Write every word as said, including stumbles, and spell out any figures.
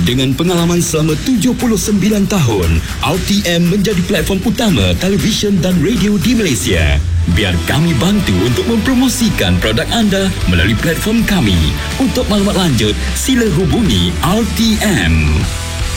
Dengan pengalaman selama tujuh puluh sembilan tahun, R T M menjadi platform utama televisyen dan radio di Malaysia. Biar kami bantu untuk mempromosikan produk anda melalui platform kami. Untuk maklumat lanjut, sila hubungi R T M.